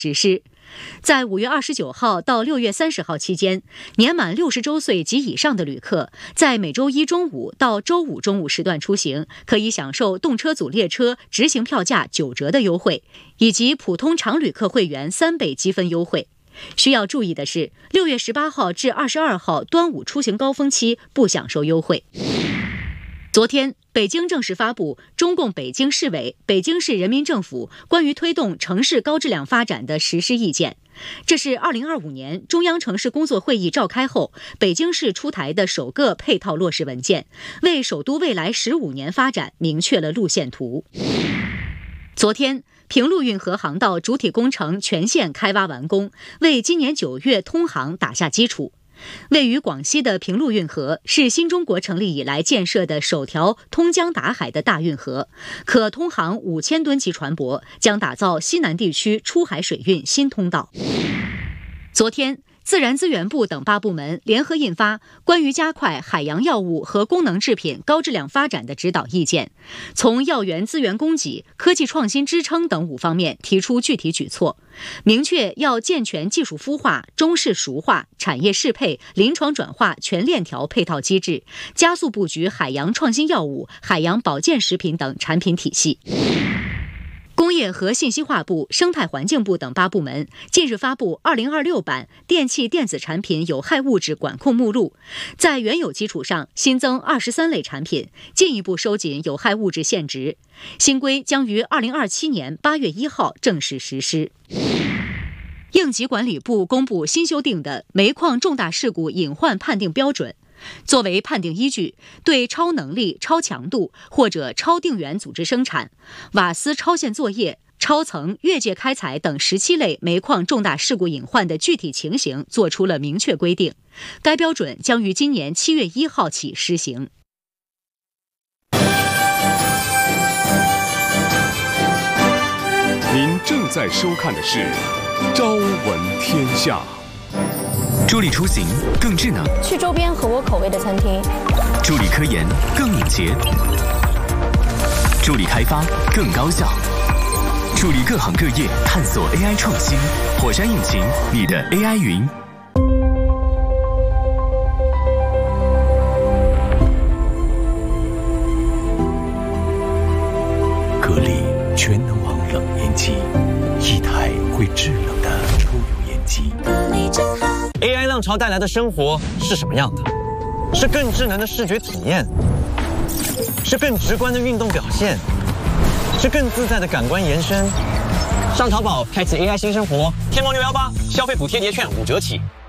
实施。在5月29号到6月30号期间，年满60周岁及以上的旅客，在每周一中午到周五中午时段出行，可以享受动车组列车直行票价9折的优惠，以及普通常旅客会员3倍积分优惠。需要注意的是，6月18号至22号端午出行高峰期不享受优惠。昨天，北京正式发布中共北京市委、北京市人民政府关于推动城市高质量发展的实施意见。这是2025年中央城市工作会议召开后，北京市出台的首个配套落实文件，为首都未来15年发展明确了路线图。昨天，平陆运河航道主体工程全线开挖完工，为今年9月通航打下基础。位于广西的平陆运河是新中国成立以来建设的首条通江达海的大运河，可通航5000吨级船舶，将打造西南地区出海水运新通道。昨天，自然资源部等8部门联合印发关于加快海洋药物和功能制品高质量发展的指导意见，从药源资源供给、科技创新支撑等5方面提出具体举措，明确要健全技术孵化、中试熟化、产业适配、临床转化全链条配套机制，加速布局海洋创新药物、海洋保健食品等产品体系。工业和信息化部、生态环境部等8部门近日发布2026版电气电子产品有害物质管控目录，在原有基础上新增23类产品，进一步收紧有害物质限值。新规将于2027年8月1号正式实施。应急管理部公布新修订的煤矿重大事故隐患判定标准，作为判定依据，对超能力、超强度或者超定源组织生产、瓦斯超限作业、超层、越界开采等17类煤矿重大事故隐患的具体情形作出了明确规定。该标准将于今年7月1号起施行。 您正在收看的是《朝闻天下》。 助力出行更智能， 去周边合我口味的餐厅； 助力科研更敏捷，助力开发更高效，助力各行各业探索 AI 创新。火山引擎，你的 AI 云。 格力全能王冷烟机，一台会制冷的抽油烟机。 AI 浪潮带来的生活是什么样的？是更智能的视觉体验，是更直观的运动表现，是更自在的感官延伸。上淘宝开启 AI 新生活，天猫618消费补贴叠券5折起。